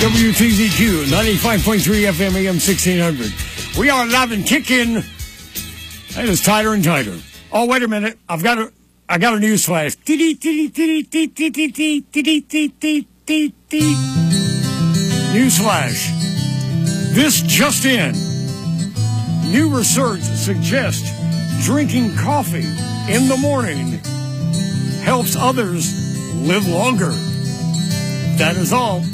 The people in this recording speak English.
WTZQ 95.3 FM AM 1600. We are live and kicking. It is tighter and tighter. Oh, wait a minute. I got a news flash. News flash. This just in. New research suggests drinking coffee in the morning helps others live longer. That is all.